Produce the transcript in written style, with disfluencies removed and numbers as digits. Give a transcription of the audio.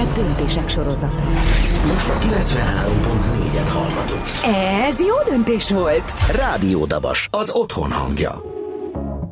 Saját döntések sorozata. Most a 93.4-et hallgatunk. Ez jó döntés volt! Rádió Dabas, az otthon hangja.